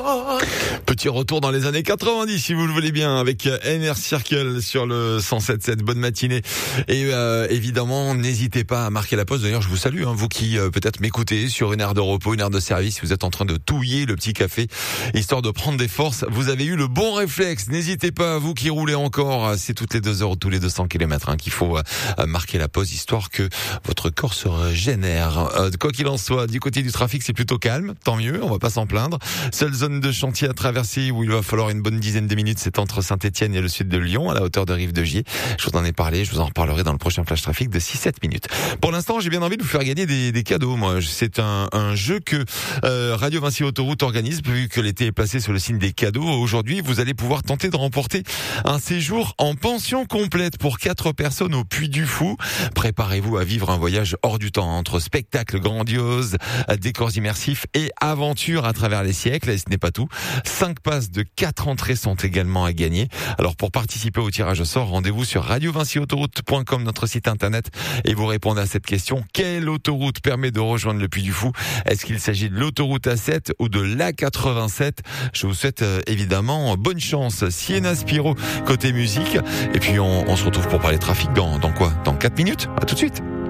Petit retour dans les années 90, si vous le voulez bien, avec NR Circle sur le 107.7. Bonne matinée. Et évidemment, n'hésitez pas à marquer la pause. D'ailleurs, je vous salue, vous qui peut-être m'écoutez sur une aire de repos, une aire de service. Vous êtes en train de touiller le petit café, histoire de prendre des forces. Vous avez eu le bon réflexe. N'hésitez pas, vous qui roulez encore. C'est toutes les 2 heures ou tous les 200 km qu'il faut marquer la pause, histoire que votre corps se régénère. Quoi qu'il en soit, du côté du trafic, c'est plutôt calme. Tant mieux, on va pas s'en plaindre. Seule zone de chantier à traverser où il va falloir une bonne dizaine de minutes, c'est entre Saint-Etienne et le sud de Lyon, à la hauteur de Rive-de-Gier. Je vous en ai parlé, je vous en reparlerai dans le prochain flash trafic de 6-7 minutes. Pour l'instant, j'ai bien envie de vous faire gagner des cadeaux. Moi, c'est un jeu que Radio Vinci Autoroute organise, vu que l'été est placé sur le signe des cadeaux. Aujourd'hui, vous allez pouvoir tenter de remporter un séjour en pension complète pour 4 personnes au Puy du Fou. Préparez-vous à vivre un voyage hors du temps, entre spectacles grandioses, décors immersifs et aventures à travers les siècles. Et ce n'est pas tout. 5 passes de 4 entrées sont également à gagner. Alors pour participer au tirage au sort, rendez-vous sur radiovinciautoroute.com, notre site internet, et vous répondez à cette question. Quelle autoroute permet de rejoindre le Puy du Fou? Est-ce qu'il s'agit de l'autoroute A7 ou de l'A87? Je vous souhaite évidemment bonne chance. Sienna Spiro côté musique. Et puis on se retrouve pour parler trafic dans quoi? Dans 4 minutes. À tout de suite.